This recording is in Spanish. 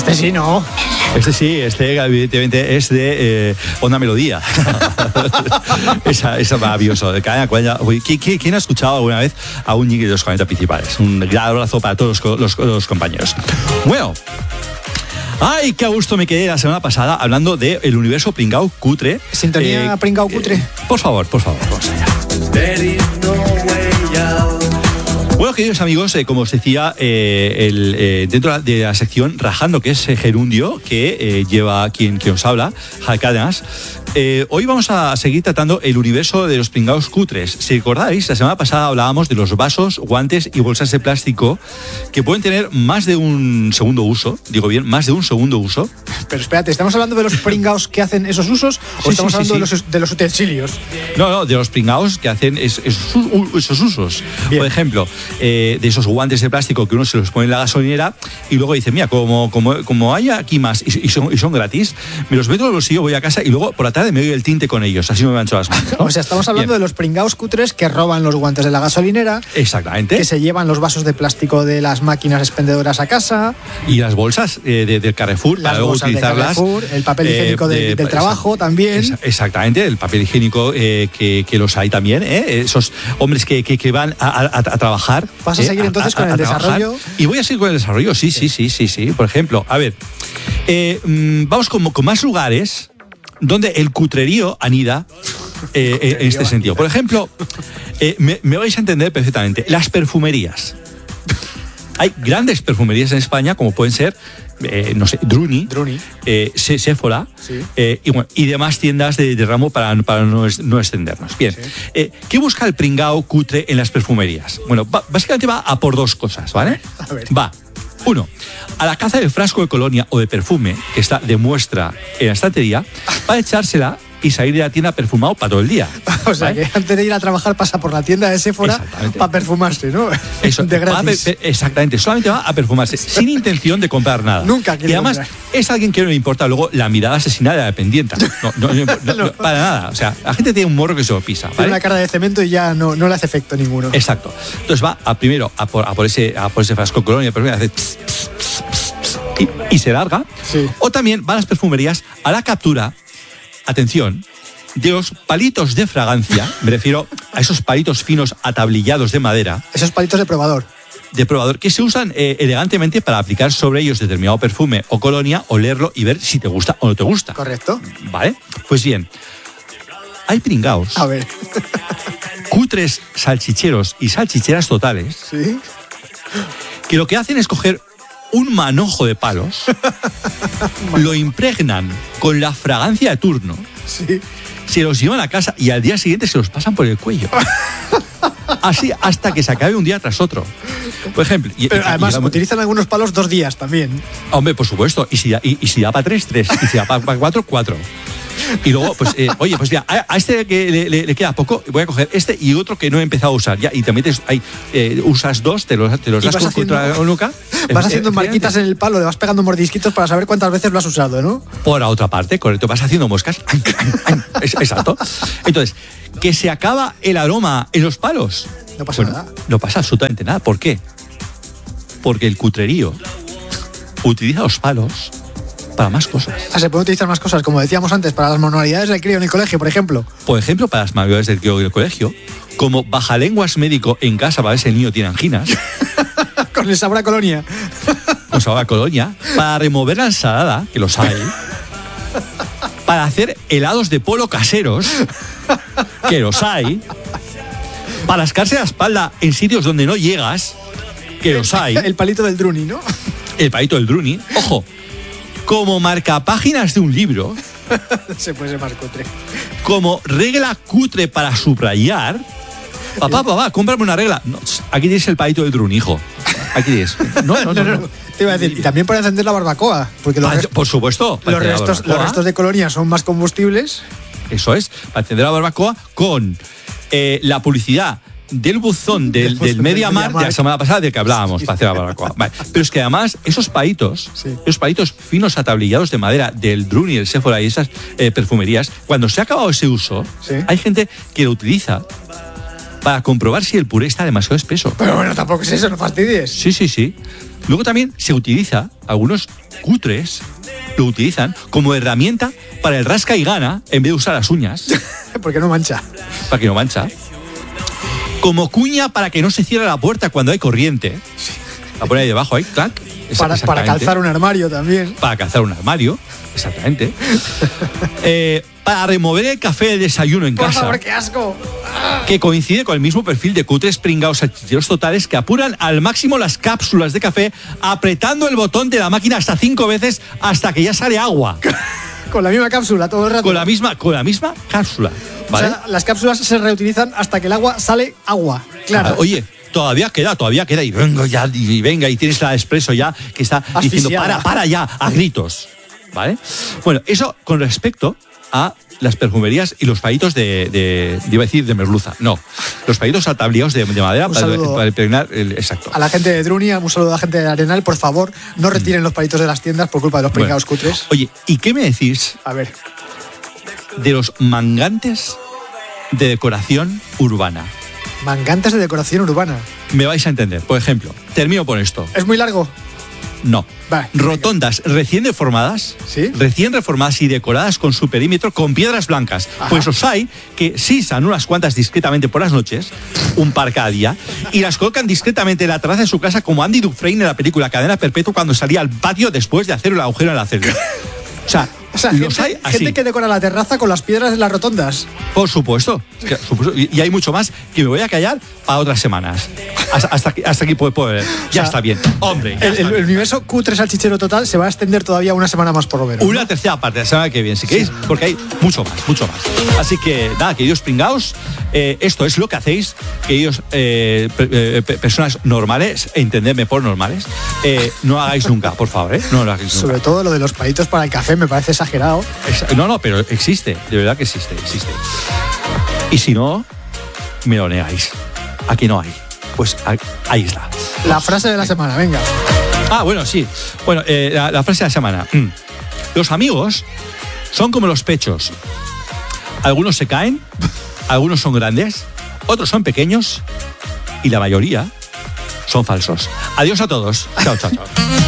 Este sí, ¿no? Este evidentemente es de Onda Melodía. Esa maravilloso. ¿Quién ha escuchado alguna vez a un Ñiqui de los 40 principales? Un gran abrazo para todos los compañeros. Bueno. Ay, qué a gusto me quedé la semana pasada hablando del universo pringao cutre. ¿Sintonía pringao cutre? Por favor, vamos allá. Bueno, queridos amigos, como os decía, dentro de la sección Rajando, que es gerundio, que lleva quien os habla, Jalcadenas, hoy vamos a seguir tratando el universo de los pringaos cutres. Si recordáis, la semana pasada hablábamos de los vasos, guantes y bolsas de plástico que pueden tener más de un segundo uso. Digo bien, más de un segundo uso. Pero espérate, ¿estamos hablando de los pringaos que hacen esos usos o estamos hablando de los utensilios? No, de los pringaos que hacen esos usos. Bien. Por ejemplo, de esos guantes de plástico que uno se los pone en la gasolinera y luego dice, mira, como hay aquí más y son gratis, me los meto en el bolsillo, voy a casa y luego por la tarde me doy el tinte con ellos, así no me mancho las manos, ¿no? O sea, estamos hablando de los pringaos cutres que roban los guantes de la gasolinera. Exactamente. Que se llevan los vasos de plástico de las máquinas expendedoras a casa. Y las bolsas del Carrefour para luego utilizarlas. El papel higiénico del trabajo también. Exactamente, el papel higiénico que los hay también, esos hombres que van a trabajar. ¿Vas a seguir entonces con el desarrollo? Y voy a seguir con el desarrollo, sí. Por ejemplo, a ver, vamos con más lugares donde el cutrerío anida en este sentido. Por ejemplo, me vais a entender perfectamente, las perfumerías. Hay grandes perfumerías en España, como pueden ser, Druni. Sephora, sí. Y demás tiendas de ramo para no extendernos. Bien, sí. ¿Qué busca el pringao cutre en las perfumerías? Bueno, básicamente va a por dos cosas, ¿vale? Va, uno, a la caza del frasco de colonia o de perfume que está de muestra en la estantería para echársela y salir de la tienda perfumado para todo el día. O sea, ¿vale? Que antes de ir a trabajar pasa por la tienda de Sephora para perfumarse, ¿no? Eso, de gratis. Exactamente, solamente va a perfumarse, sin intención de comprar nada. Nunca quiere. Y además es alguien que no le importa luego la mirada asesinada de la dependienta. No, para nada. O sea, la gente tiene un morro que se lo pisa, ¿vale? Tiene una cara de cemento y ya no le hace efecto ninguno. Exacto. Entonces va primero a por ese frasco de colonia, pero hace y se larga. Sí. O también va a las perfumerías a la captura, atención, de los palitos de fragancia, me refiero a esos palitos finos atablillados de madera. Esos palitos de probador. Que se usan elegantemente para aplicar sobre ellos determinado perfume o colonia, olerlo y ver si te gusta o no te gusta. Correcto. ¿Vale? Pues bien, hay pringaos. A ver. Cutres salchicheros y salchicheras totales. Sí. Que lo que hacen es coger un manojo de palos, lo impregnan con la fragancia de turno, sí. Se los llevan a casa y al día siguiente se los pasan por el cuello. Así hasta que se acabe un día tras otro. Por ejemplo. Pero además utilizan algunos palos 2 días también. Hombre, por supuesto. Y si da para 3, y si da para 4. Y luego, pues, oye, pues ya, a este que le queda poco, voy a coger este y otro que no he empezado a usar. Ya, y te metes ahí, usas 2, te los das contra la nuca. Vas haciendo marquitas en el palo, le vas pegando mordisquitos para saber cuántas veces lo has usado, ¿no? Por la otra parte, correcto, vas haciendo moscas. Exacto. Entonces, que se acaba el aroma en los palos. No pasa nada. No pasa absolutamente nada. ¿Por qué? Porque el cutrerío utiliza los palos para más cosas. Se pueden utilizar más cosas, como decíamos antes, para las manualidades del crío en el colegio, por ejemplo. Por ejemplo, para las manualidades del crío en el colegio, como bajalenguas médico en casa para ver si el niño tiene anginas. Con el sabor a colonia. Con sabor a colonia. Para remover la ensalada, que los hay. Para hacer helados de polo caseros, que los hay. Para ascarse la espalda en sitios donde no llegas, que los hay. El palito del Druni, ¿no? El palito del Druni. Ojo. Como marcapáginas de un libro. Se puede ser más cutre. Como regla cutre para subrayar. Papá, cómprame una regla. No, aquí tienes el palito del Druni, hijo. Aquí tienes. No. Te iba a decir, y también para encender la barbacoa. Porque por supuesto. Los restos de colonia son más combustibles. Eso es, para encender la barbacoa con la publicidad del buzón del MediaMarkt de la semana pasada del que hablábamos, para hacer la barbacoa. Vale. Pero es que además esos palitos finos atablillados de madera del Druni, el Sephora y esas perfumerías, cuando se ha acabado ese uso, hay gente que lo utiliza para comprobar si el puré está demasiado espeso. Pero bueno, tampoco es eso, no fastidies. Sí. Luego también se utiliza, algunos cutres lo utilizan como herramienta para el rasca y gana en vez de usar las uñas. Porque no mancha. Para que no mancha. Como cuña para que no se cierre la puerta cuando hay corriente. La pone ahí debajo, ahí, clac. Para calzar un armario también. Para calzar un armario, exactamente. Para remover el café de desayuno en casa. Por favor, qué asco. Que coincide con el mismo perfil de cutres pringados salchicheros totales que apuran al máximo las cápsulas de café apretando el botón de la máquina hasta 5 veces hasta que ya sale agua. Con la misma cápsula todo el rato. Con la misma cápsula, ¿vale? O sea, las cápsulas se reutilizan hasta que el agua sale agua. Claro. Oye, todavía queda y venga y tienes la expreso ya que está diciendo para ya a gritos, ¿vale? Bueno, eso con respecto a las perfumerías y los palitos iba a decir de merluza, no, los palitos atabliados de madera para impregnar exacto. A la gente de Drunia, un saludo a la gente de Arenal, por favor, no retiren los palitos de las tiendas por culpa de los pringados cutres. Oye, ¿y qué me decís? A ver. De los mangantes de decoración urbana. Mangantes de decoración urbana. Me vais a entender. Por ejemplo, termino por esto. ¿Es muy largo? No. Vale, rotondas recién reformadas, ¿sí? Recién reformadas y decoradas con su perímetro con piedras blancas. Ajá. Pues los hay que sisan unas cuantas discretamente por las noches, un par cada día, y las colocan discretamente en la terraza de su casa como Andy Dufresne en la película Cadena Perpetua cuando salía al patio después de hacer el agujero en la celda. O sea, los hay así. Gente que decora la terraza con las piedras de las rotondas. Por supuesto. Y hay mucho más que me voy a callar para otras semanas. Hasta aquí puedo ver. Ya está bien. Hombre. El universo cutre salchichero total se va a extender todavía una semana más por lo menos. Una tercera parte de la semana que viene, si queréis, porque hay mucho más. Así que nada, queridos pringaos, esto es lo que hacéis, queridos personas normales, entendedme por normales, no hagáis nunca, por favor, no lo hagáis nunca. Sobre todo lo de los palitos para el café me parece exagerado. No, pero existe, de verdad que existe. Y si no, me lo negáis. Aquí no hay. Pues ahí está. La frase de la semana, venga. Bueno, sí. Bueno, la frase de la semana. Los amigos son como los pechos. Algunos se caen, algunos son grandes, otros son pequeños y la mayoría son falsos. Adiós a todos. Chao.